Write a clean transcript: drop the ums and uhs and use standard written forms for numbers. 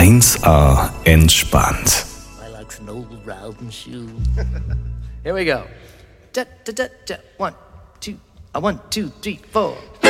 1A entspannt. I like an old round shoe. Here we go. Da, da, da, da. 1, 2, 1, 2, 3, 4.